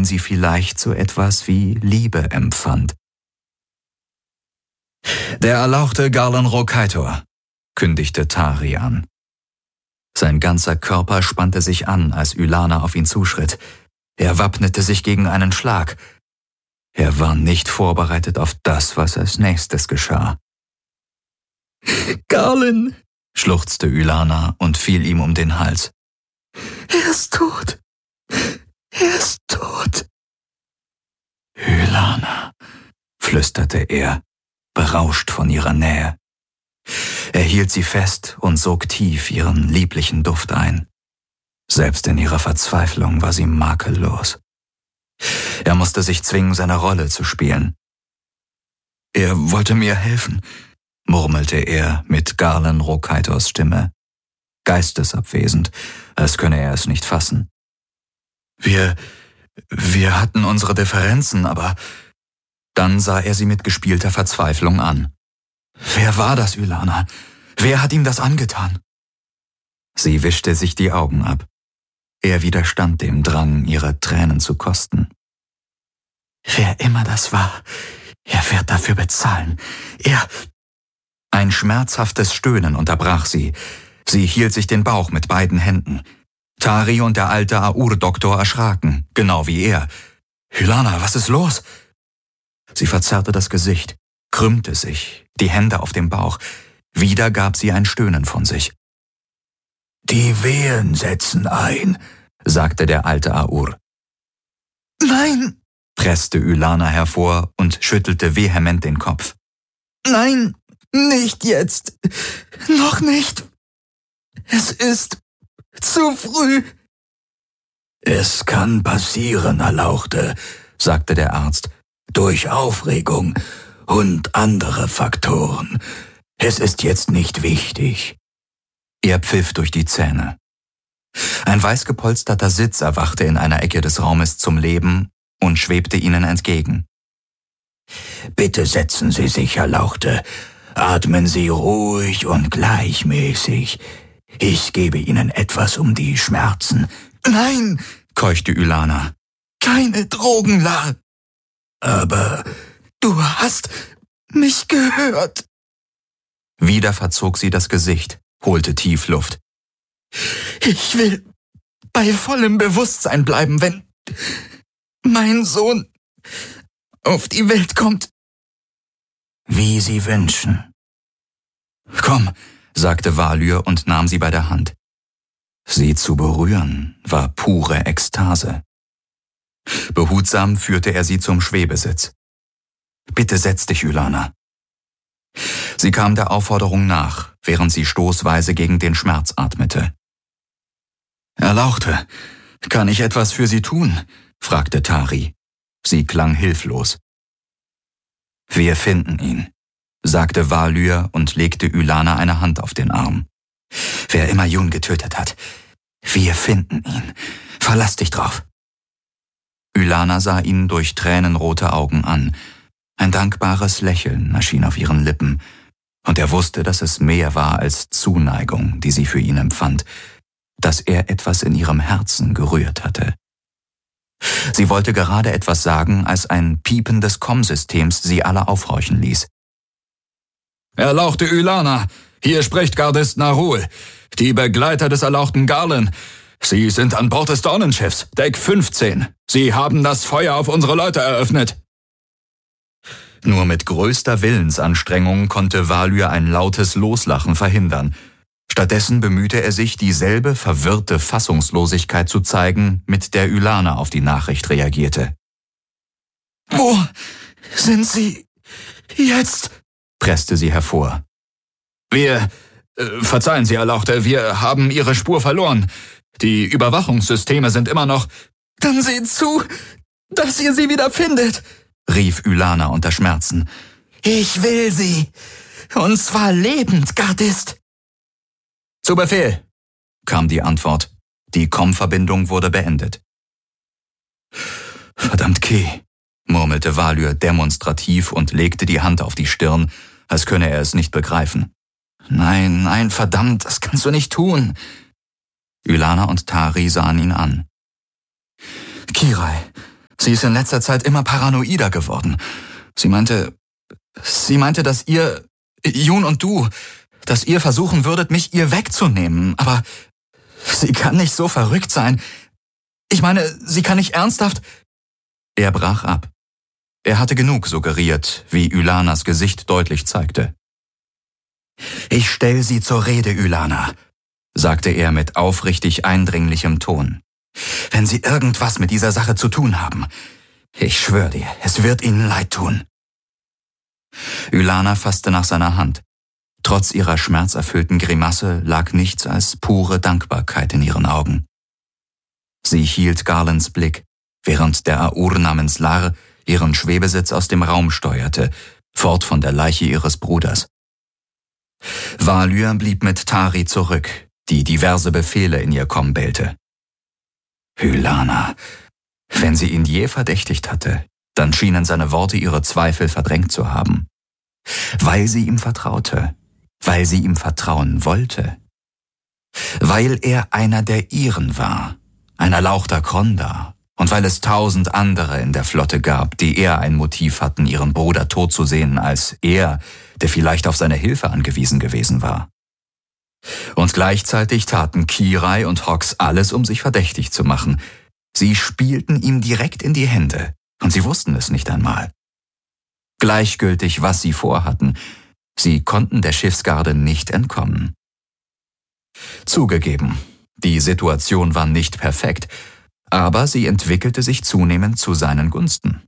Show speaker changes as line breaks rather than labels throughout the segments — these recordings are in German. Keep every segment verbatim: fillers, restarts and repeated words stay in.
sie vielleicht so etwas wie Liebe empfand. »Der erlauchte Garlan Rokaitor«, kündigte Tari an. Sein ganzer Körper spannte sich an, als Ylana auf ihn zuschritt. Er wappnete sich gegen einen Schlag. Er war nicht vorbereitet auf das, was als nächstes geschah.
»Garlan«,
schluchzte Ylana und fiel ihm um den Hals.
»Er ist tot. Er ist tot.«
»Ylana«, flüsterte er, berauscht von ihrer Nähe. Er hielt sie fest und sog tief ihren lieblichen Duft ein. Selbst in ihrer Verzweiflung war sie makellos. Er musste sich zwingen, seine Rolle zu spielen. »Er wollte mir helfen«, murmelte er mit Garlan Rokaitors Stimme, geistesabwesend, als könne er es nicht fassen. »Wir, wir hatten unsere Differenzen, aber...« Dann sah er sie mit gespielter Verzweiflung an. »Wer war das, Ylana? Wer hat ihm das angetan?« Sie wischte sich die Augen ab. Er widerstand dem Drang, ihre Tränen zu kosten.
»Wer immer das war, er wird dafür bezahlen. Er...«
Ein schmerzhaftes Stöhnen unterbrach sie. Sie hielt sich den Bauch mit beiden Händen. Tari und der alte Aur-Doktor erschraken, genau wie er. »Ylana, was ist los?« Sie verzerrte das Gesicht, krümmte sich, die Hände auf dem Bauch. Wieder gab sie ein Stöhnen von sich.
»Die Wehen setzen ein«, sagte der alte Aur.
»Nein«,
presste Ylana hervor und schüttelte vehement den Kopf.
»Nein, nicht jetzt. Noch nicht. Es ist zu früh.«
»Es kann passieren, Erlauchte«, sagte der Arzt, »durch Aufregung und andere Faktoren. Es ist jetzt nicht wichtig.«
Er pfiff durch die Zähne. Ein weiß gepolsterter Sitz erwachte in einer Ecke des Raumes zum Leben und schwebte ihnen entgegen.
»Bitte setzen Sie sich, Erlauchte. Atmen Sie ruhig und gleichmäßig. Ich gebe Ihnen etwas um die Schmerzen.«
»Nein«,
keuchte Ylana.
»Keine Drogen, La.«
»Aber...«
»Du hast mich gehört.«
Wieder verzog sie das Gesicht, holte tief Luft.
»Ich will bei vollem Bewusstsein bleiben, wenn mein Sohn auf die Welt kommt.«
»Wie Sie wünschen.«
»Komm«, sagte Valyr und nahm sie bei der Hand. Sie zu berühren war pure Ekstase. Behutsam führte er sie zum Schwebesitz. »Bitte setz dich, Ylana.« Sie kam der Aufforderung nach, während sie stoßweise gegen den Schmerz atmete. »Erlauchte, kann ich etwas für Sie tun?« fragte Tari. Sie klang hilflos. »Wir finden ihn«, sagte Valyr und legte Ylana eine Hand auf den Arm. »Wer immer Jun getötet hat, wir finden ihn. Verlass dich drauf.« Ylana sah ihn durch tränenrote Augen an. Ein dankbares Lächeln erschien auf ihren Lippen, und er wusste, dass es mehr war als Zuneigung, die sie für ihn empfand, dass er etwas in ihrem Herzen gerührt hatte. Sie wollte gerade etwas sagen, als ein Piepen des Komm-Systems sie alle aufhorchen ließ. »Erlauchte Ylana, hier spricht Gardist Narul, die Begleiter des erlauchten Garlan. Sie sind an Bord des Dornenschiffs, Deck fünfzehn. Sie haben das Feuer auf unsere Leute eröffnet.« Nur mit größter Willensanstrengung konnte Valyr ein lautes Loslachen verhindern. Stattdessen bemühte er sich, dieselbe verwirrte Fassungslosigkeit zu zeigen, mit der Ylana auf die Nachricht reagierte.
»Wo sind Sie jetzt?«
presste sie hervor. »Wir, äh, verzeihen Sie, Erlauchte, wir haben Ihre Spur verloren. Die Überwachungssysteme sind immer noch...«
»Dann seht zu, dass ihr sie wieder findet«,
rief Ylana unter Schmerzen.
»Ich will sie, und zwar lebend, Gardist.«
»Zu Befehl«, kam die Antwort. Die Komm-Verbindung wurde beendet. »Verdammt Keh«, murmelte Valyr demonstrativ und legte die Hand auf die Stirn, als könne er es nicht begreifen. »Nein, nein, verdammt, das kannst du nicht tun.« Ylana und Tari sahen ihn an. »Kirai, Sie ist in letzter Zeit immer paranoider geworden. Sie meinte, sie meinte, dass ihr, Jun und du, dass ihr versuchen würdet, mich ihr wegzunehmen. Aber sie kann nicht so verrückt sein. Ich meine, sie kann nicht ernsthaft... Er brach ab. Er hatte genug suggeriert, wie Ylanas Gesicht deutlich zeigte. »Ich stell Sie zur Rede, Ylana«, sagte er mit aufrichtig eindringlichem Ton. »Wenn Sie irgendwas mit dieser Sache zu tun haben, ich schwöre dir, es wird Ihnen leid tun.« Ylana fasste nach seiner Hand. Trotz ihrer schmerzerfüllten Grimasse lag nichts als pure Dankbarkeit in ihren Augen. Sie hielt Garlands Blick, während der Aur namens Lar ihren Schwebesitz aus dem Raum steuerte, fort von der Leiche ihres Bruders. Valyr blieb mit Tari zurück, die diverse Befehle in ihr Komm bellte. Ylana, wenn sie ihn je verdächtigt hatte, dann schienen seine Worte ihre Zweifel verdrängt zu haben. Weil sie ihm vertraute, weil sie ihm vertrauen wollte. Weil er einer der ihren war, ein erlauchter Kronda, und weil es tausend andere in der Flotte gab, die eher ein Motiv hatten, ihren Bruder tot zu sehen, als er, der vielleicht auf seine Hilfe angewiesen gewesen war. Und gleichzeitig taten Kirai und Hox alles, um sich verdächtig zu machen. Sie spielten ihm direkt in die Hände, und sie wussten es nicht einmal. Gleichgültig, was sie vorhatten, sie konnten der Schiffsgarde nicht entkommen. Zugegeben, die Situation war nicht perfekt, aber sie entwickelte sich zunehmend zu seinen Gunsten.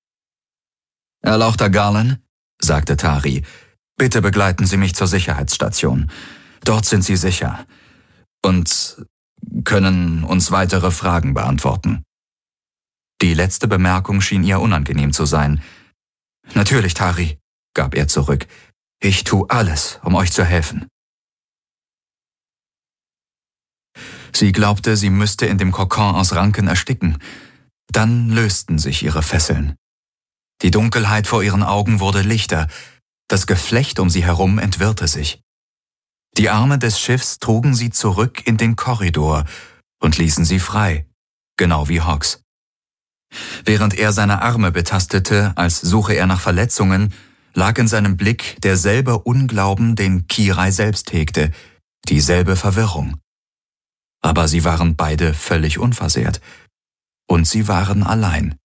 »Erlauchter Garlan«, sagte Tari, »bitte begleiten Sie mich zur Sicherheitsstation. Dort sind Sie sicher und können uns weitere Fragen beantworten.« Die letzte Bemerkung schien ihr unangenehm zu sein. »Natürlich, Tari«, gab er zurück, »ich tu alles, um euch zu helfen.« Sie glaubte, sie müsste in dem Kokon aus Ranken ersticken. Dann lösten sich ihre Fesseln. Die Dunkelheit vor ihren Augen wurde lichter, das Geflecht um sie herum entwirrte sich. Die Arme des Schiffs trugen sie zurück in den Korridor und ließen sie frei, genau wie Hox. Während er seine Arme betastete, als suche er nach Verletzungen, lag in seinem Blick derselbe Unglauben, den Kirai selbst hegte, dieselbe Verwirrung. Aber sie waren beide völlig unversehrt. Und sie waren allein.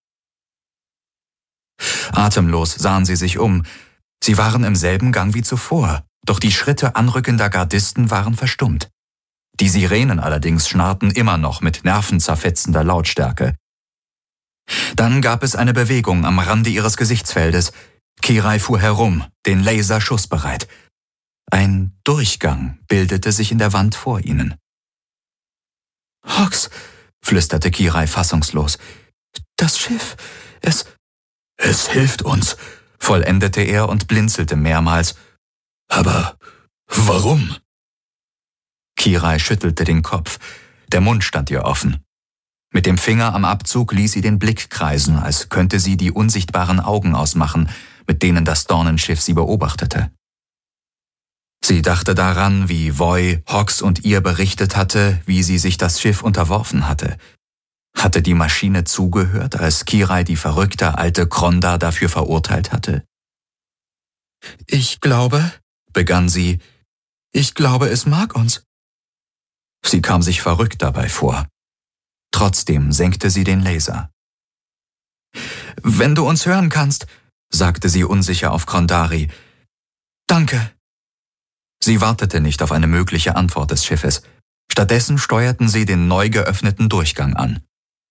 Atemlos sahen sie sich um. Sie waren im selben Gang wie zuvor, doch die Schritte anrückender Gardisten waren verstummt. Die Sirenen allerdings schnarrten immer noch mit nervenzerfetzender Lautstärke. Dann gab es eine Bewegung am Rande ihres Gesichtsfeldes. Kirai fuhr herum, den Laser schussbereit. Ein Durchgang bildete sich in der Wand vor ihnen. »Hox«, flüsterte Kirai fassungslos, »das Schiff, es...« »Es hilft uns«, vollendete er und blinzelte mehrmals. »Aber warum?« Kirai schüttelte den Kopf. Der Mund stand ihr offen. Mit dem Finger am Abzug ließ sie den Blick kreisen, als könnte sie die unsichtbaren Augen ausmachen, mit denen das Dornenschiff sie beobachtete. Sie dachte daran, wie Voy Hox und ihr berichtet hatte, wie sie sich das Schiff unterworfen hatte. Hatte die Maschine zugehört, als Kirai die verrückte alte Kronda dafür verurteilt hatte? »Ich glaube«, begann sie, »ich glaube, es mag uns.« Sie kam sich verrückt dabei vor. Trotzdem senkte sie den Laser. »Wenn du uns hören kannst«, sagte sie unsicher auf Krondari. »Danke.« Sie wartete nicht auf eine mögliche Antwort des Schiffes. Stattdessen steuerten sie den neu geöffneten Durchgang an.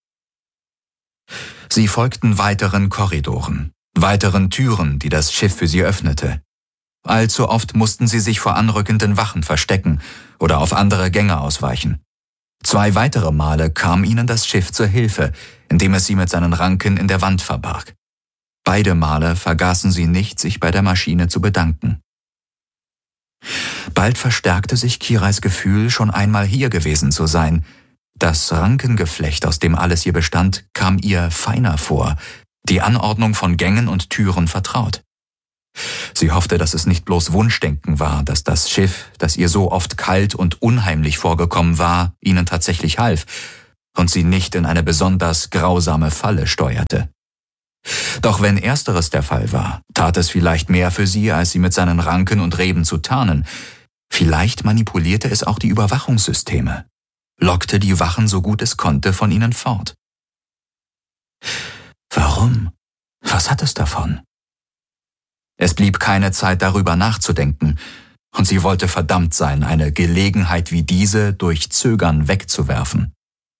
Sie folgten weiteren Korridoren, weiteren Türen, die das Schiff für sie öffnete. Allzu oft mussten sie sich vor anrückenden Wachen verstecken oder auf andere Gänge ausweichen. Zwei weitere Male kam ihnen das Schiff zur Hilfe, indem es sie mit seinen Ranken in der Wand verbarg. Beide Male vergaßen sie nicht, sich bei der Maschine zu bedanken. Bald verstärkte sich Kirais Gefühl, schon einmal hier gewesen zu sein. Das Rankengeflecht, aus dem alles hier bestand, kam ihr feiner vor, die Anordnung von Gängen und Türen vertraut. Sie hoffte, dass es nicht bloß Wunschdenken war, dass das Schiff, das ihr so oft kalt und unheimlich vorgekommen war, ihnen tatsächlich half. und sie nicht in eine besonders grausame Falle steuerte. Doch wenn ersteres der Fall war, tat es vielleicht mehr für sie, als sie mit seinen Ranken und Reben zu tarnen. Vielleicht manipulierte es auch die Überwachungssysteme, lockte die Wachen so gut es konnte von ihnen fort. Warum? Was hat es davon? Es blieb keine Zeit, darüber nachzudenken, und sie wollte verdammt sein, eine Gelegenheit wie diese durch Zögern wegzuwerfen.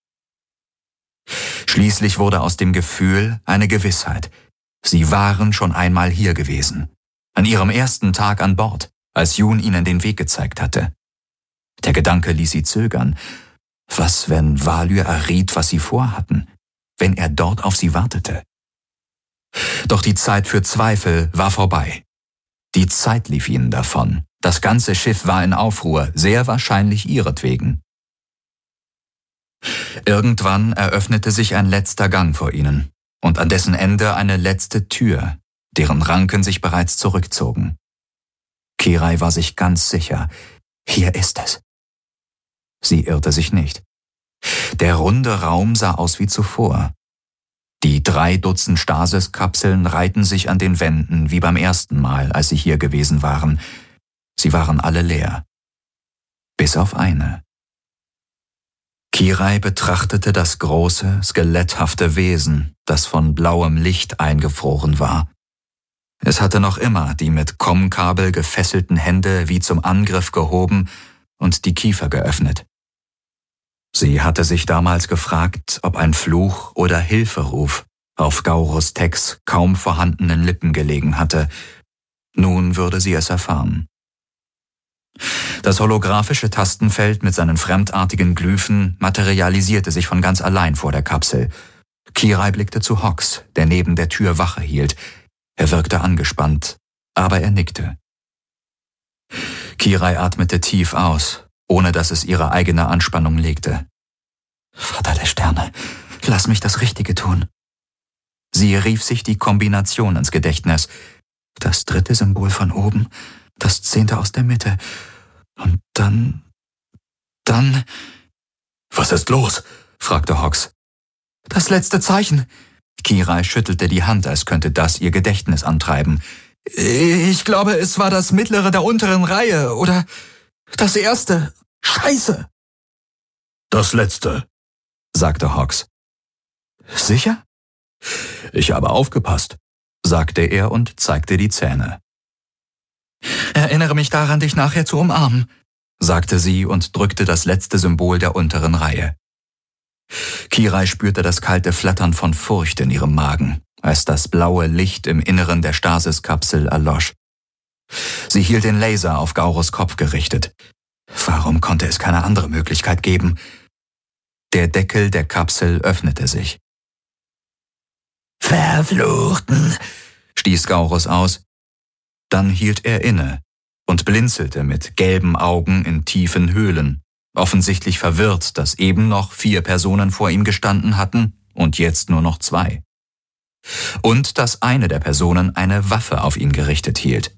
Schließlich wurde aus dem Gefühl eine Gewissheit. Sie waren schon einmal hier gewesen, an ihrem ersten Tag an Bord, als Jun ihnen den Weg gezeigt hatte. Der Gedanke ließ sie zögern. Was, wenn Valur erriet, was sie vorhatten, wenn er dort auf sie wartete? Doch die Zeit für Zweifel war vorbei. Die Zeit lief ihnen davon. Das ganze Schiff war in Aufruhr, sehr wahrscheinlich ihretwegen. Irgendwann eröffnete sich ein letzter Gang vor ihnen und an dessen Ende eine letzte Tür, deren Ranken sich bereits zurückzogen. Kirai war sich ganz sicher, hier ist es. Sie irrte sich nicht. Der runde Raum sah aus wie zuvor. Die drei Dutzend Stasis-Kapseln reihten sich an den Wänden wie beim ersten Mal, als sie hier gewesen waren. Sie waren alle leer. Bis auf eine. Kirai betrachtete das große, skeletthafte Wesen, das von blauem Licht eingefroren war. Es hatte noch immer die mit Kommkabel gefesselten Hände wie zum Angriff gehoben und die Kiefer geöffnet. Sie hatte sich damals gefragt, ob ein Fluch oder Hilferuf auf Gaurus Tex kaum vorhandenen Lippen gelegen hatte. Nun würde sie es erfahren. Das holographische Tastenfeld mit seinen fremdartigen Glyphen materialisierte sich von ganz allein vor der Kapsel. Kirai blickte zu Hox, der neben der Tür Wache hielt. Er wirkte angespannt, aber er nickte. Kirai atmete tief aus, ohne dass es ihre eigene Anspannung legte. Vater der Sterne, lass mich das Richtige tun. Sie rief sich die Kombination ins Gedächtnis. Das dritte Symbol von oben, das zehnte aus der Mitte. Und dann... dann...
»Was ist los?«
fragte Hox. »Das letzte Zeichen.« Kirai schüttelte die Hand, als könnte das ihr Gedächtnis antreiben. »Ich glaube, es war das mittlere der unteren Reihe, oder das erste. Scheiße!«
»Das letzte«, sagte Hox.
»Sicher?«
»Ich habe aufgepasst«, sagte er und zeigte die Zähne.
»Erinnere mich daran, dich nachher zu umarmen«, sagte sie und drückte das letzte Symbol der unteren Reihe. Kirai spürte das kalte Flattern von Furcht in ihrem Magen, als das blaue Licht im Inneren der Stasis-Kapsel erlosch. Sie hielt den Laser auf Gaurus Kopf gerichtet. Warum konnte es keine andere Möglichkeit geben? Der Deckel der Kapsel öffnete sich.
»Verfluchten«,
stieß Gaurus aus. Dann hielt er inne und blinzelte mit gelben Augen in tiefen Höhlen, offensichtlich verwirrt, dass eben noch vier Personen vor ihm gestanden hatten und jetzt nur noch zwei. Und dass eine der Personen eine Waffe auf ihn gerichtet hielt.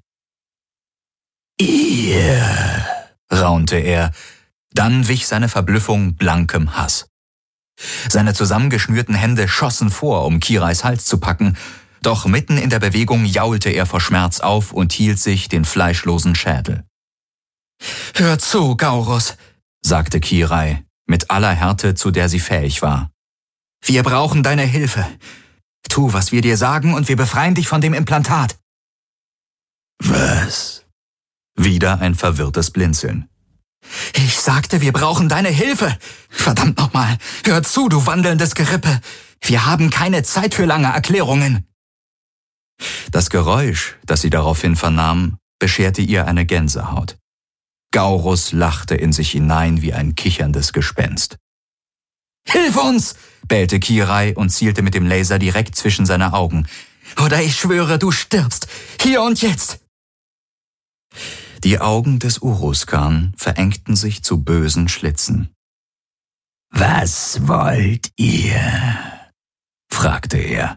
»Ihr«,
raunte er, dann wich seine Verblüffung blankem Hass. Seine zusammengeschnürten Hände schossen vor, um Kirais Hals zu packen, doch mitten in der Bewegung jaulte er vor Schmerz auf und hielt sich den fleischlosen Schädel. »Hör zu, Gaurus«, sagte Kirai, mit aller Härte, zu der sie fähig war. »Wir brauchen deine Hilfe. Tu, was wir dir sagen, und wir befreien dich von dem Implantat.«
»Was?«
Wieder ein verwirrtes Blinzeln. »Ich sagte, wir brauchen deine Hilfe. Verdammt nochmal, hör zu, du wandelndes Gerippe. Wir haben keine Zeit für lange Erklärungen.« Das Geräusch, das sie daraufhin vernahm, bescherte ihr eine Gänsehaut. Gaurus lachte in sich hinein wie ein kicherndes Gespenst. »Hilf uns!« bellte Kirai und zielte mit dem Laser direkt zwischen seine Augen. »Oder ich schwöre, du stirbst. Hier und jetzt!« Die Augen des Uruskan verengten sich zu bösen Schlitzen.
»Was wollt ihr?« fragte er.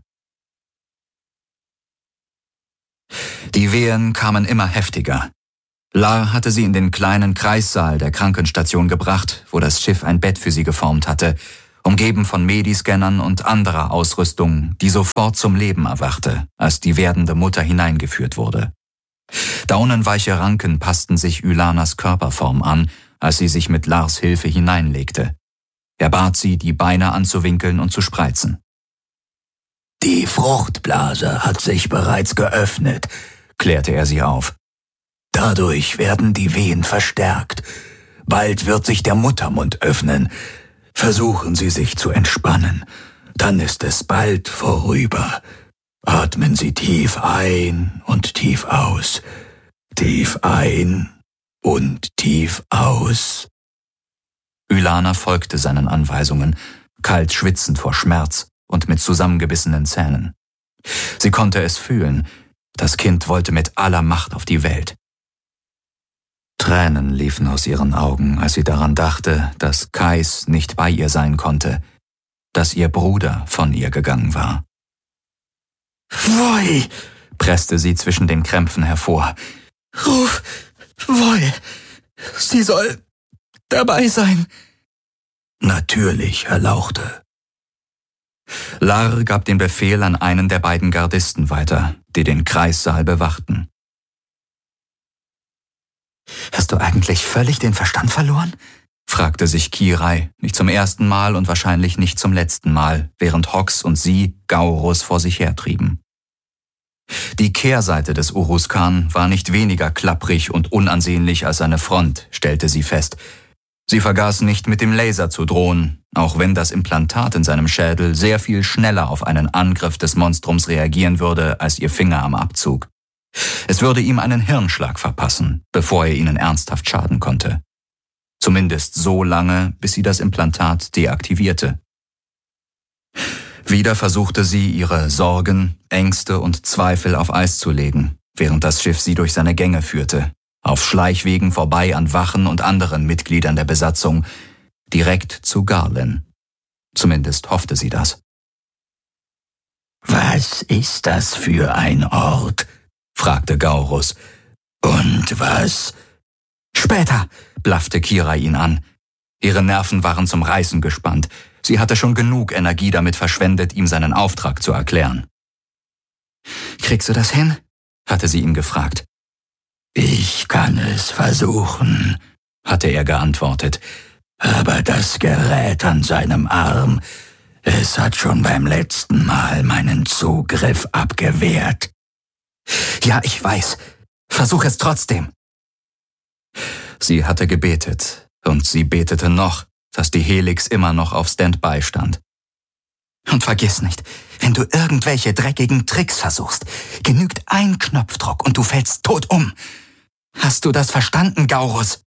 Die Wehen kamen immer heftiger. Lar hatte sie in den kleinen Kreissaal der Krankenstation gebracht, wo das Schiff ein Bett für sie geformt hatte, umgeben von Mediscannern und anderer Ausrüstung, die sofort zum Leben erwachte, als die werdende Mutter hineingeführt wurde. Daunenweiche Ranken passten sich Ylanas Körperform an, als sie sich mit Lars Hilfe hineinlegte. Er bat sie, die Beine anzuwinkeln und zu spreizen.
»Die Fruchtblase hat sich bereits geöffnet«, klärte er sie auf. »Dadurch werden die Wehen verstärkt. Bald wird sich der Muttermund öffnen. Versuchen Sie sich zu entspannen. Dann ist es bald vorüber. Atmen Sie tief ein und tief aus. Tief ein und tief aus.«
Ylana folgte seinen Anweisungen, kalt schwitzend vor Schmerz und mit zusammengebissenen Zähnen. Sie konnte es fühlen, das Kind wollte mit aller Macht auf die Welt. Tränen liefen aus ihren Augen, als sie daran dachte, dass Kais nicht bei ihr sein konnte, dass ihr Bruder von ihr gegangen war.
»Voi«,
presste sie zwischen den Krämpfen hervor.
»Ruf Voi, sie soll dabei sein.«
»Natürlich, Herr Lauchte.«
Lar gab den Befehl an einen der beiden Gardisten weiter, die den Kreissaal bewachten.
»Hast du eigentlich völlig den Verstand verloren?«
fragte sich Kirai, nicht zum ersten Mal und wahrscheinlich nicht zum letzten Mal, während Hox und sie Gaurus vor sich hertrieben. Die Kehrseite des Uruzkan war nicht weniger klapprig und unansehnlich als seine Front, stellte sie fest. Sie vergaß nicht, mit dem Laser zu drohen, auch wenn das Implantat in seinem Schädel sehr viel schneller auf einen Angriff des Monstrums reagieren würde als ihr Finger am Abzug. Es würde ihm einen Hirnschlag verpassen, bevor er ihnen ernsthaft schaden konnte. Zumindest so lange, bis sie das Implantat deaktivierte. Wieder versuchte sie, ihre Sorgen, Ängste und Zweifel auf Eis zu legen, während das Schiff sie durch seine Gänge führte, auf Schleichwegen vorbei an Wachen und anderen Mitgliedern der Besatzung, direkt zu Garlin. Zumindest hoffte sie das.
»Was ist das für ein Ort?«
fragte Gaurus.
»Und was?«
»Später«,
blaffte Kirai ihn an. Ihre Nerven waren zum Reißen gespannt. Sie hatte schon genug Energie damit verschwendet, ihm seinen Auftrag zu erklären.
»Kriegst du das hin?«
hatte sie ihn gefragt.
»Ich kann es versuchen«,
hatte er geantwortet.
»Aber das Gerät an seinem Arm, es hat schon beim letzten Mal meinen Zugriff abgewehrt.«
»Ja, ich weiß. Versuch es trotzdem.«
Sie hatte gebetet, und sie betete noch, dass die Helix immer noch auf Standby stand.
»Und vergiss nicht, wenn du irgendwelche dreckigen Tricks versuchst, genügt ein Knopfdruck und du fällst tot um. Hast du das verstanden, Gaurus?«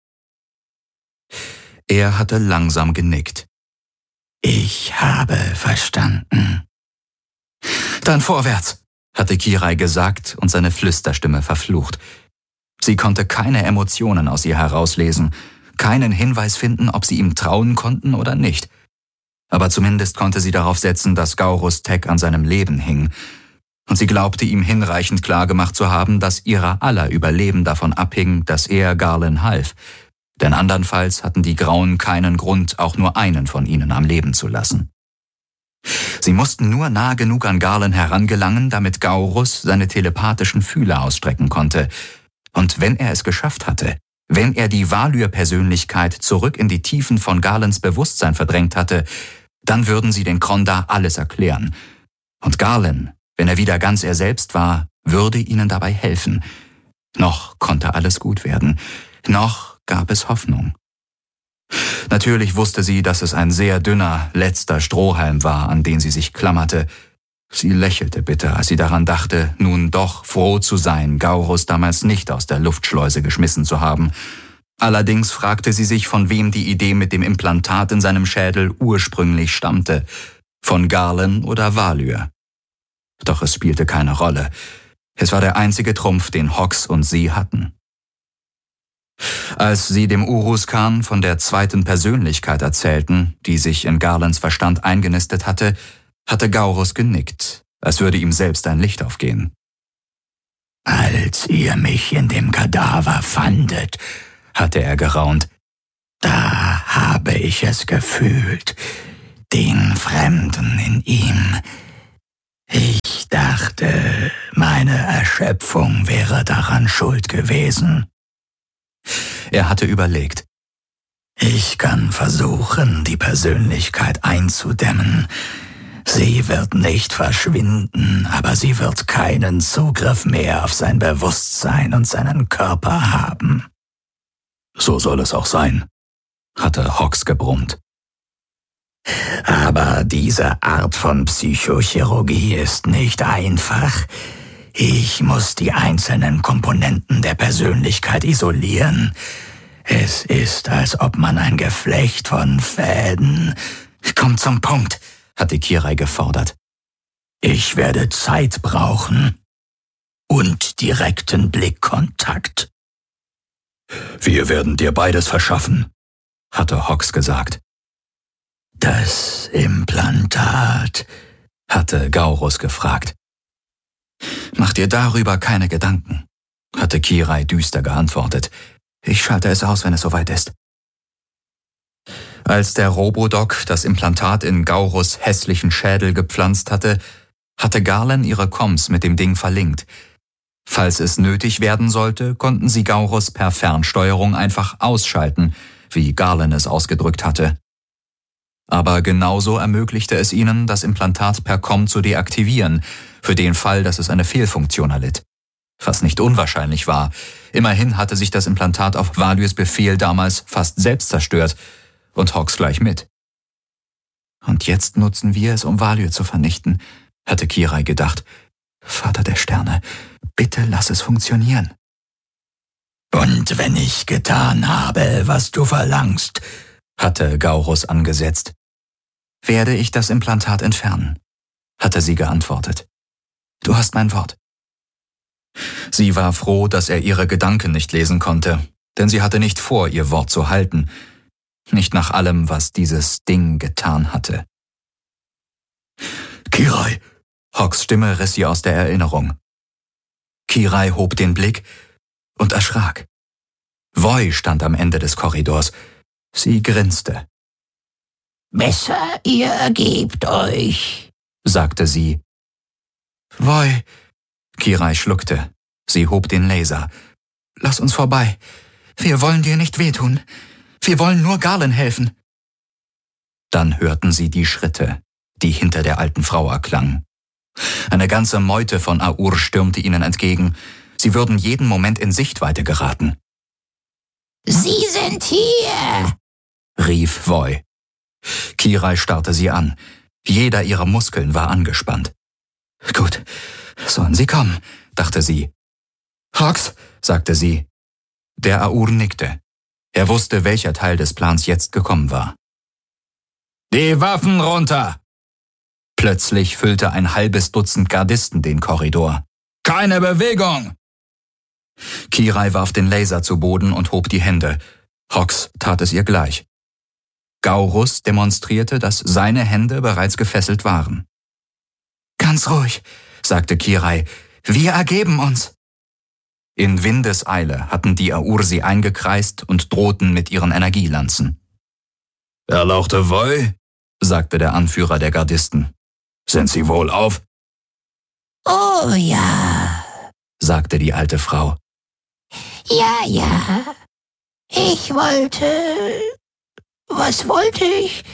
Er hatte langsam genickt.
»Ich habe verstanden.«
»Dann vorwärts«,
hatte Kirai gesagt und seine Flüsterstimme verflucht. Sie konnte keine Emotionen aus ihr herauslesen, keinen Hinweis finden, ob sie ihm trauen konnten oder nicht. Aber zumindest konnte sie darauf setzen, dass Gaurus Tech an seinem Leben hing. Und sie glaubte ihm hinreichend klargemacht zu haben, dass ihrer aller Überleben davon abhing, dass er Garlin half. Denn andernfalls hatten die Grauen keinen Grund, auch nur einen von ihnen am Leben zu lassen. Sie mussten nur nah genug an Garlin herangelangen, damit Gaurus seine telepathischen Fühler ausstrecken konnte. Und wenn er es geschafft hatte, wenn er die Valyr-Persönlichkeit zurück in die Tiefen von Garlins Bewusstsein verdrängt hatte, dann würden sie den Krondar alles erklären. Und Garlin, wenn er wieder ganz er selbst war, würde ihnen dabei helfen. Noch konnte alles gut werden. Noch gab es Hoffnung. Natürlich wusste sie, dass es ein sehr dünner, letzter Strohhalm war, an den sie sich klammerte. Sie lächelte bitter, als sie daran dachte, nun doch froh zu sein, Gaurus damals nicht aus der Luftschleuse geschmissen zu haben. Allerdings fragte sie sich, von wem die Idee mit dem Implantat in seinem Schädel ursprünglich stammte, von Garlin oder Valyr. Doch es spielte keine Rolle. Es war der einzige Trumpf, den Hox und sie hatten. Als sie dem Uruzkan von der zweiten Persönlichkeit erzählten, die sich in Garlins Verstand eingenistet hatte, hatte Gaurus genickt, als würde ihm selbst ein Licht aufgehen.
»Als ihr mich in dem Kadaver fandet«, hatte er geraunt, »da habe ich es gefühlt. Den Fremden in ihm. Ich dachte, meine Erschöpfung wäre daran schuld gewesen.
Er hatte überlegt.
Ich kann versuchen, die Persönlichkeit einzudämmen. Sie wird nicht verschwinden, aber sie wird keinen Zugriff mehr auf sein Bewusstsein und seinen Körper haben.
So soll es auch sein, hatte Hawks gebrummt.
Aber diese Art von Psychochirurgie ist nicht einfach. Ich muss die einzelnen Komponenten der Persönlichkeit isolieren. Es ist, als ob man ein Geflecht von Fäden...
Komm zum Punkt,
hatte Kirai gefordert.
Ich werde Zeit brauchen und direkten Blickkontakt.
Wir werden dir beides verschaffen, hatte Hawks gesagt.
Das Implantat,
hatte Gaurus gefragt.
Mach dir darüber keine Gedanken, hatte Kirai düster geantwortet. Ich schalte es aus, wenn es soweit ist. Als der Robodoc das Implantat in Gaurus hässlichen Schädel gepflanzt hatte, hatte Garland ihre Comms mit dem Ding verlinkt. Falls es nötig werden sollte, konnten sie Gaurus per Fernsteuerung einfach ausschalten, wie Garland es ausgedrückt hatte. Aber genauso ermöglichte es ihnen, das Implantat per Comm zu deaktivieren, für den Fall, dass es eine Fehlfunktion erlitt. Was nicht unwahrscheinlich war. Immerhin hatte sich das Implantat auf Valyrs Befehl damals fast selbst zerstört und Hawks gleich mit. Und jetzt nutzen wir es, um Valyr zu vernichten, hatte Kirai gedacht. Vater der Sterne, bitte lass es funktionieren.
Und wenn ich getan habe, was du verlangst,
hatte Gaurus angesetzt.
Werde ich das Implantat entfernen, hatte sie geantwortet. Du hast mein Wort.
Sie war froh, dass er ihre Gedanken nicht lesen konnte, denn sie hatte nicht vor, ihr Wort zu halten. Nicht nach allem, was dieses Ding getan hatte.
Kirai!
Hawks Stimme riss sie aus der Erinnerung. Kirai hob den Blick und erschrak. Voi stand am Ende des Korridors. Sie grinste.
Besser, ihr ergebt euch,
sagte sie.
Voi,
Kirai schluckte. Sie hob den Laser.
Lass uns vorbei. Wir wollen dir nicht wehtun. Wir wollen nur Garland helfen.
Dann hörten sie die Schritte, die hinter der alten Frau erklangen. Eine ganze Meute von Aur stürmte ihnen entgegen. Sie würden jeden Moment in Sichtweite geraten.
Sie sind hier,
rief Voi. Kirai starrte sie an. Jeder ihrer Muskeln war angespannt.
Gut, sollen sie kommen, dachte sie.
Hawks, sagte sie. Der Aur nickte. Er wusste, welcher Teil des Plans jetzt gekommen war. Die Waffen runter! Plötzlich füllte ein halbes Dutzend Gardisten den Korridor. Keine Bewegung! Kirai warf den Laser zu Boden und hob die Hände. Hawks tat es ihr gleich. Gaurus demonstrierte, dass seine Hände bereits gefesselt waren.
Ganz ruhig, sagte Kirai. Wir ergeben uns.
In Windeseile hatten die Aur sie eingekreist und drohten mit ihren Energielanzen. Erlauchte Voi, sagte der Anführer der Gardisten. Sind Sie wohl auf?
Oh ja,
sagte die alte Frau.
Ja, ja. Ich wollte... Was wollte ich?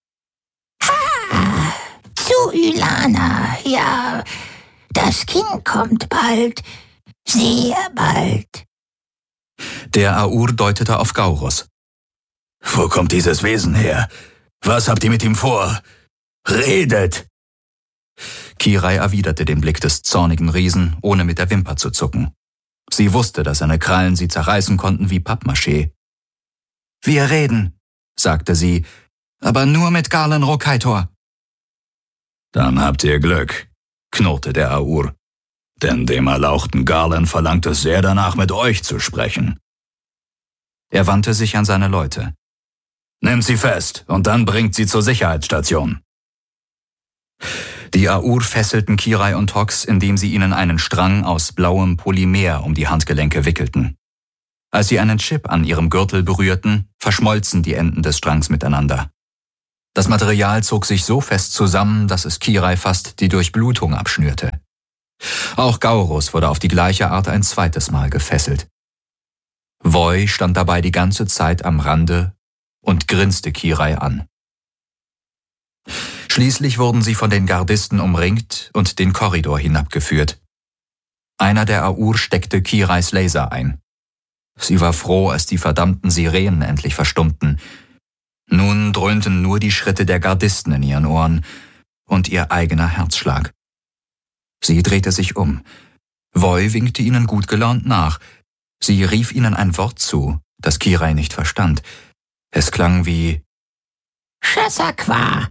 Ha! Zu Ylana, ja. Das Kind kommt bald. Sehr bald.
Der Aur deutete auf Gaurus.
Wo kommt dieses Wesen her? Was habt ihr mit ihm vor? Redet!
Kirai erwiderte den Blick des zornigen Riesen, ohne mit der Wimper zu zucken. Sie wusste, dass seine Krallen sie zerreißen konnten wie Pappmaché.
Wir reden, sagte sie, aber nur mit Garland Rokaitor.
Dann habt ihr Glück, knurrte der Aur. Denn dem erlauchten Garland verlangt es sehr danach, mit euch zu sprechen.
Er wandte sich an seine Leute. Nehmt sie fest und dann bringt sie zur Sicherheitsstation. Die Aur fesselten Kirai und Hawks, indem sie ihnen einen Strang aus blauem Polymer um die Handgelenke wickelten. Als sie einen Chip an ihrem Gürtel berührten, verschmolzen die Enden des Strangs miteinander.
Das Material zog sich so fest zusammen, dass es Kirai fast die Durchblutung abschnürte. Auch Gaurus wurde auf die gleiche Art ein zweites Mal gefesselt. Voi stand dabei die ganze Zeit am Rande und grinste Kirai an. Schließlich wurden sie von den Gardisten umringt und den Korridor hinabgeführt. Einer der Aur steckte Kirais Laser ein. Sie war froh, als die verdammten Sirenen endlich verstummten. Nun dröhnten nur die Schritte der Gardisten in ihren Ohren und ihr eigener Herzschlag. Sie drehte sich um. Voi winkte ihnen gut gelaunt nach. Sie rief ihnen ein Wort zu, das Kirai nicht verstand. Es klang wie
Shasakwa.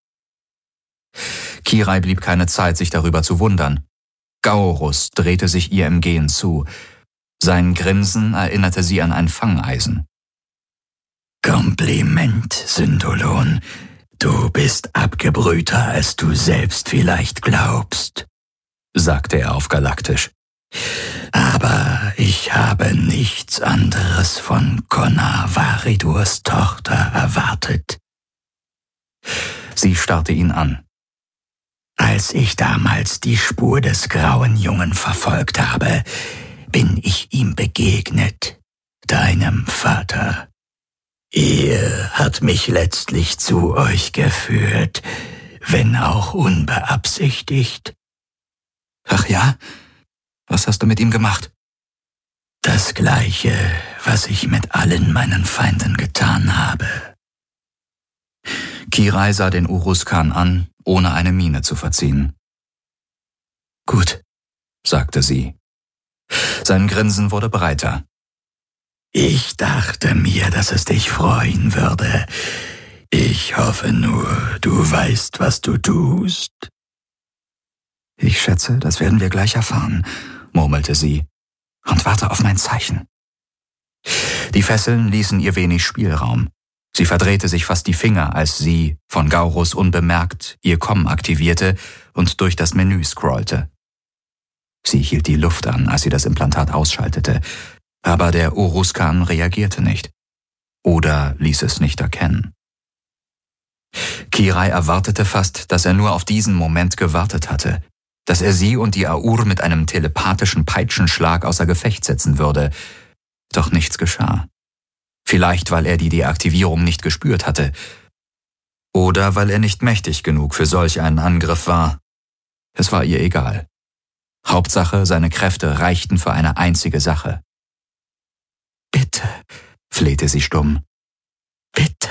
Kirai blieb keine Zeit, sich darüber zu wundern. Gaurus drehte sich ihr im Gehen zu. Sein Grinsen erinnerte sie an ein Fangeisen.
Kompliment, Syndolon. Du bist abgebrühter, als du selbst vielleicht glaubst, sagte er auf Galaktisch. Aber ich habe nichts anderes von Konar Varidurs Tochter erwartet.
Sie starrte ihn an.
Als ich damals die Spur des grauen Jungen verfolgt habe, bin ich ihm begegnet, deinem Vater. Er hat mich letztlich zu euch geführt, wenn auch unbeabsichtigt.
Ach ja? Was hast du mit ihm gemacht?
Das Gleiche, was ich mit allen meinen Feinden getan habe.
Kirai sah den Uruzkan an, ohne eine Miene zu verziehen. Gut, sagte sie. Sein Grinsen wurde breiter.
Ich dachte mir, dass es dich freuen würde. Ich hoffe nur, du weißt, was du tust.
Ich schätze, das werden wir gleich erfahren, murmelte sie, und warte auf mein Zeichen. Die Fesseln ließen ihr wenig Spielraum. Sie verdrehte sich fast die Finger, als sie, von Gaurus unbemerkt, ihr Com aktivierte und durch das Menü scrollte. Sie hielt die Luft an, als sie das Implantat ausschaltete, aber der Uruzkan reagierte nicht. Oder ließ es nicht erkennen. Kirai erwartete fast, dass er nur auf diesen Moment gewartet hatte, dass er sie und die Aur mit einem telepathischen Peitschenschlag außer Gefecht setzen würde. Doch nichts geschah. Vielleicht, weil er die Deaktivierung nicht gespürt hatte. Oder weil er nicht mächtig genug für solch einen Angriff war. Es war ihr egal. Hauptsache, seine Kräfte reichten für eine einzige Sache. »Bitte«, flehte sie stumm. »Bitte.«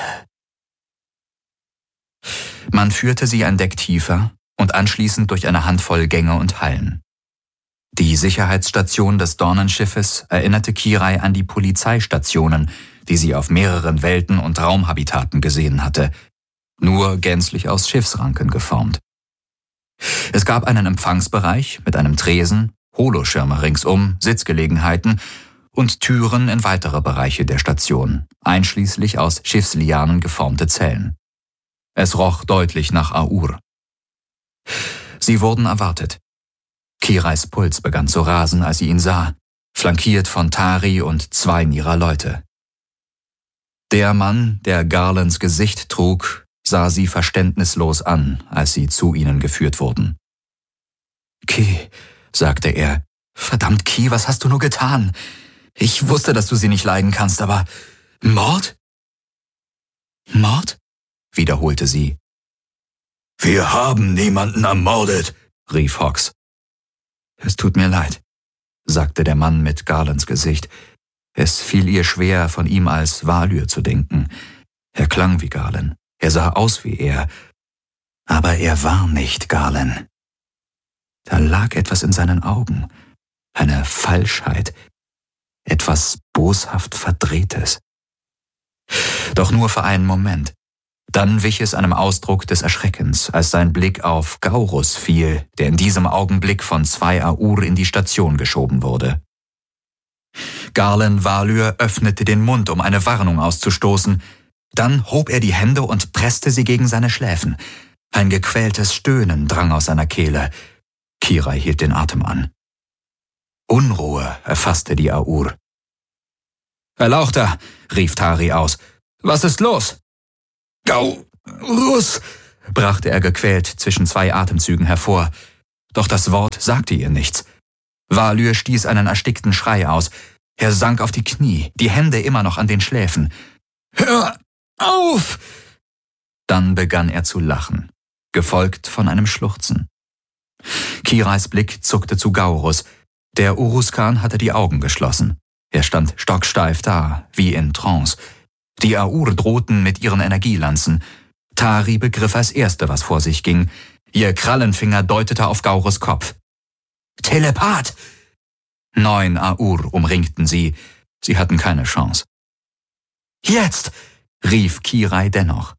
Man führte sie ein Deck tiefer und anschließend durch eine Handvoll Gänge und Hallen. Die Sicherheitsstation des Dornenschiffes erinnerte Kirai an die Polizeistationen, die sie auf mehreren Welten und Raumhabitaten gesehen hatte, nur gänzlich aus Schiffsranken geformt. Es gab einen Empfangsbereich mit einem Tresen, Holoschirme ringsum, Sitzgelegenheiten und Türen in weitere Bereiche der Station, einschließlich aus Schiffslianen geformte Zellen. Es roch deutlich nach Aur. Sie wurden erwartet. Kirais Puls begann zu rasen, als sie ihn sah, flankiert von Tari und zwei ihrer Leute. Der Mann, der Garlands Gesicht trug, sah sie verständnislos an, als sie zu ihnen geführt wurden. »Ki«, sagte er, »verdammt, Ki, was hast du nur getan? Ich wusste, dass du sie nicht leiden kannst, aber Mord?« »Mord?«, wiederholte sie.
»Wir haben niemanden ermordet«, rief Hox.
»Es tut mir leid«, sagte der Mann mit Garlands Gesicht. Es fiel ihr schwer, von ihm als Valyr zu denken. Er klang wie Garland, er sah aus wie er, aber er war nicht Garland. Da lag etwas in seinen Augen, eine Falschheit, etwas boshaft Verdrehtes. Doch nur für einen Moment. Dann wich es einem Ausdruck des Erschreckens, als sein Blick auf Gaurus fiel, der in diesem Augenblick von zwei Aur in die Station geschoben wurde. Garland Valyr öffnete den Mund, um eine Warnung auszustoßen. Dann hob er die Hände und presste sie gegen seine Schläfen. Ein gequältes Stöhnen drang aus seiner Kehle. Kirai hielt den Atem an. Unruhe erfasste die Aur. »Erlauchter«, rief Tari aus. »Was ist los?«
Gau,
Rus, brachte er gequält zwischen zwei Atemzügen hervor. Doch das Wort sagte ihr nichts. Valur stieß einen erstickten Schrei aus. Er sank auf die Knie, die Hände immer noch an den Schläfen. »Hör auf!« Dann begann er zu lachen, gefolgt von einem Schluchzen. Kirais Blick zuckte zu Gaurus. Der Uruzkan hatte die Augen geschlossen. Er stand stocksteif da, wie in Trance. Die Aur drohten mit ihren Energielanzen. Tari begriff als Erste, was vor sich ging. Ihr Krallenfinger deutete auf Gaurus Kopf. »Telepath!« Neun Aur umringten sie. Sie hatten keine Chance. »Jetzt!« rief Kirai dennoch.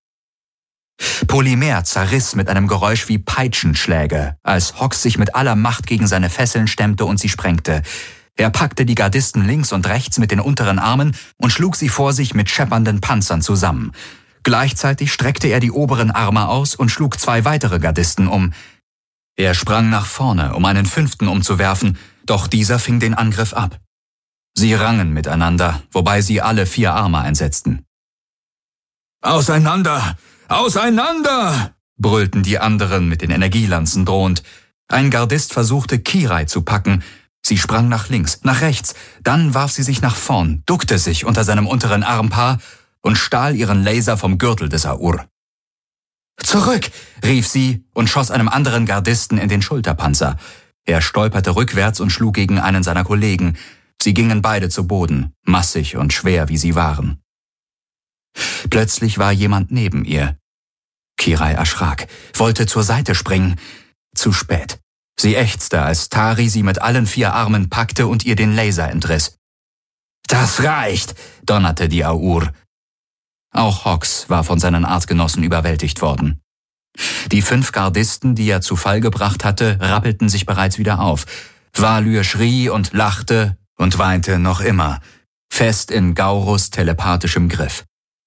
Polymer zerriss mit einem Geräusch wie Peitschenschläge, als Hox sich mit aller Macht gegen seine Fesseln stemmte und sie sprengte. Er packte die Gardisten links und rechts mit den unteren Armen und schlug sie vor sich mit scheppernden Panzern zusammen. Gleichzeitig streckte er die oberen Arme aus und schlug zwei weitere Gardisten um. Er sprang nach vorne, um einen fünften umzuwerfen, doch dieser fing den Angriff ab. Sie rangen miteinander, wobei sie alle vier Arme einsetzten. »Auseinander! Auseinander!« brüllten die anderen mit den Energielanzen drohend. Ein Gardist versuchte, Kirai zu packen. Sie sprang nach links, nach rechts, dann warf sie sich nach vorn, duckte sich unter seinem unteren Armpaar und stahl ihren Laser vom Gürtel des Aur. »Zurück!« rief sie und schoss einem anderen Gardisten in den Schulterpanzer. Er stolperte rückwärts und schlug gegen einen seiner Kollegen. Sie gingen beide zu Boden, massig und schwer wie sie waren. Plötzlich war jemand neben ihr. Kirai erschrak, wollte zur Seite springen. Zu spät. Sie ächzte, als Tari sie mit allen vier Armen packte und ihr den Laser entriss. »Das reicht«, donnerte die Aur. Auch Hox war von seinen Artgenossen überwältigt worden. Die fünf Gardisten, die er zu Fall gebracht hatte, rappelten sich bereits wieder auf. Valur schrie und lachte und weinte noch immer, fest in Gaurus telepathischem Griff.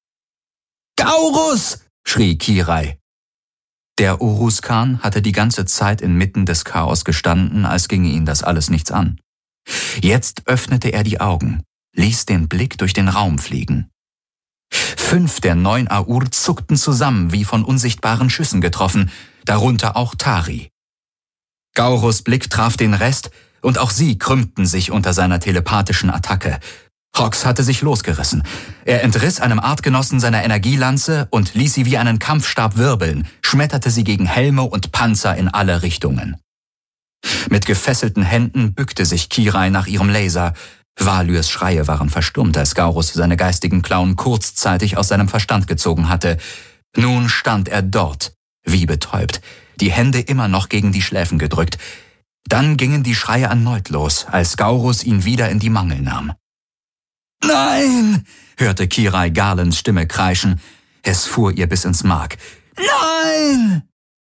»Gaurus!« schrie Kirai. Der Uruzkan hatte die ganze Zeit inmitten des Chaos gestanden, als ginge ihn das alles nichts an. Jetzt öffnete er die Augen, ließ den Blick durch den Raum fliegen. Fünf der neun Aur zuckten zusammen, wie von unsichtbaren Schüssen getroffen, darunter auch Tari. Gaurus Blick traf den Rest, und auch sie krümmten sich unter seiner telepathischen Attacke. Hox hatte sich losgerissen. Er entriss einem Artgenossen seiner Energielanze und ließ sie wie einen Kampfstab wirbeln, schmetterte sie gegen Helme und Panzer in alle Richtungen. Mit gefesselten Händen bückte sich Kirai nach ihrem Laser. Valurs Schreie waren verstummt, als Gaurus seine geistigen Klauen kurzzeitig aus seinem Verstand gezogen hatte. Nun stand er dort, wie betäubt, die Hände immer noch gegen die Schläfen gedrückt. Dann gingen die Schreie erneut los, als Gaurus ihn wieder in die Mangel nahm. »Nein!« hörte Kirai Garlands Stimme kreischen. Es fuhr ihr bis ins Mark. »Nein!«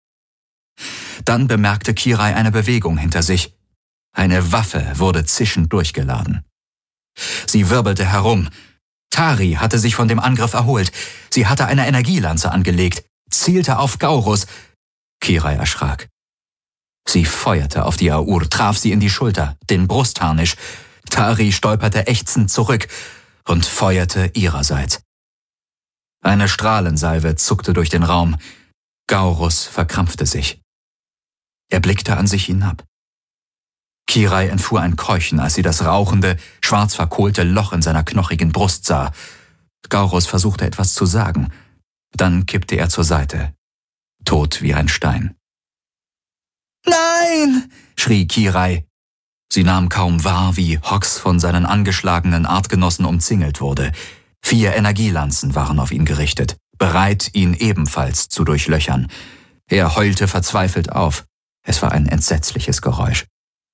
Dann bemerkte Kirai eine Bewegung hinter sich. Eine Waffe wurde zischend durchgeladen. Sie wirbelte herum. Tari hatte sich von dem Angriff erholt. Sie hatte eine Energielanze angelegt, zielte auf Gaurus. Kirai erschrak. Sie feuerte auf die Aur, traf sie in die Schulter, den Brustharnisch. Tari stolperte ächzend zurück und feuerte ihrerseits. Eine Strahlensalve zuckte durch den Raum. Gaurus verkrampfte sich. Er blickte an sich hinab. Kirai entfuhr ein Keuchen, als sie das rauchende, schwarz verkohlte Loch in seiner knochigen Brust sah. Gaurus versuchte etwas zu sagen. Dann kippte er zur Seite, tot wie ein Stein. »Nein!« schrie Kirai. Sie nahm kaum wahr, wie Hox von seinen angeschlagenen Artgenossen umzingelt wurde. Vier Energielanzen waren auf ihn gerichtet, bereit, ihn ebenfalls zu durchlöchern. Er heulte verzweifelt auf. Es war ein entsetzliches Geräusch.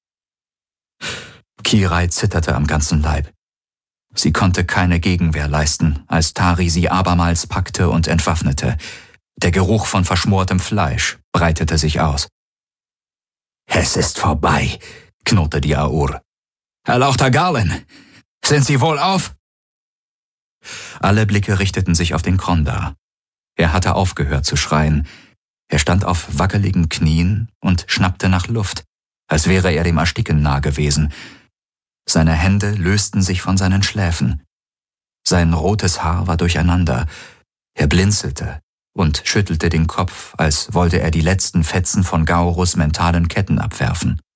Kirai zitterte am ganzen Leib. Sie konnte keine Gegenwehr leisten, als Tari sie abermals packte und entwaffnete. Der Geruch von verschmortem Fleisch breitete sich aus. »Es ist vorbei«, knurrte die Aur. »Erlauchter Garland, sind Sie wohl auf?« Alle Blicke richteten sich auf den Krondar. Er hatte aufgehört zu schreien. Er stand auf wackeligen Knien und schnappte nach Luft, als wäre er dem Ersticken nah gewesen. Seine Hände lösten sich von seinen Schläfen. Sein rotes Haar war durcheinander. Er blinzelte und schüttelte den Kopf, als wollte er die letzten Fetzen von Gaurus mentalen Ketten abwerfen.